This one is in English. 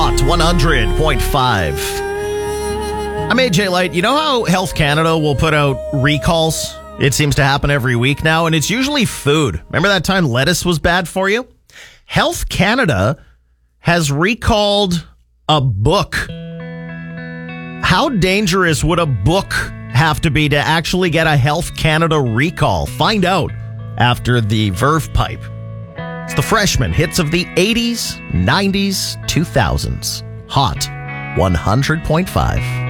Hot 100.5. I'm AJ Light. You know how Health Canada will put out recalls? It seems to happen every week now, and it's usually food. Remember that time lettuce was bad for you? Health Canada has recalled a book. How dangerous would a book have to be to actually get a Health Canada recall? Find out after the Verve Pipe. It's the Freshman hits of the 80s, 90s, 2000s. Hot 100.5.